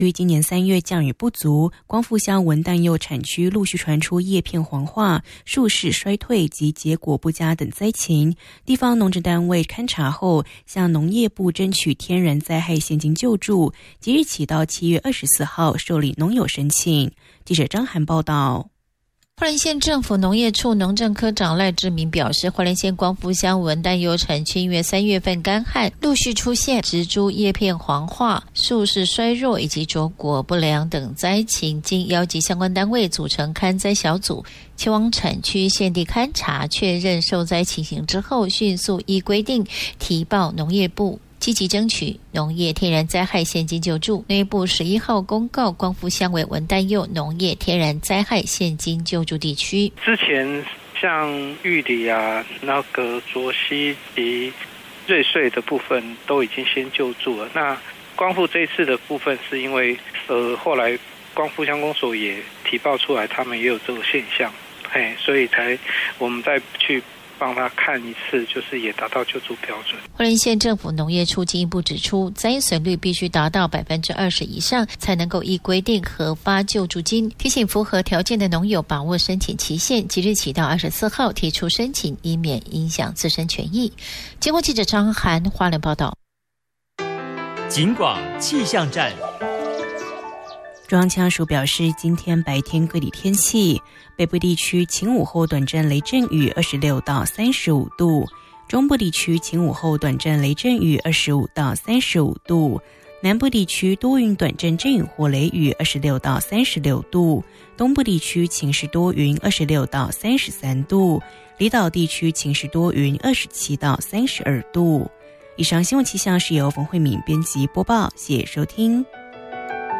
由于今年3月降雨不足，光复乡文旦柚产区陆续传出叶片黄化、树势衰退及结果不佳等灾情。地方农政单位勘查后，向农业部争取天然灾害现金救助，即日起到7月24号受理农友申请。记者张涵报道。 花莲县政府农业处农政科长赖志明表示，花莲县光复乡文旦柚产区因为3月份干旱陆续出现植株叶片黄化、树势衰弱以及着果不良等灾情，经邀集相关单位组成勘灾小组前往产区现地勘查，确认受灾情形之后，迅速依规定提报农业部，积极争取农业天然灾害现金救助。农业部11号公告光复乡为文旦柚农业天然灾害现金救助地区。 之前像玉里啊、那个卓溪及瑞穗的部分都已经先救助了。那光复这一次的部分是因为后来光复乡公所也提报出来，他们也有这个现象，所以才我们再去帮他看一次，就是也达到救助标准。 花莲县政府农业处进一步指出，灾损率必须达到20%以上，才能够依规定核发救助金。提醒符合条件的农友把握申请期限，即日起到24号提出申请，以免影响自身权益。经过记者张涵花莲报道。 警广气象站。 中央气象署表示，今天白天各地天气，北部地区晴午后短暂雷阵雨26到35度，中部地区晴午后短暂雷阵雨25到35度，南部地区多云短暂阵雨或雷雨26到36度，东部地区晴时多云26到33度，离岛地区晴时多云27到32度。以上新闻气象是由冯慧敏编辑播报，谢谢收听。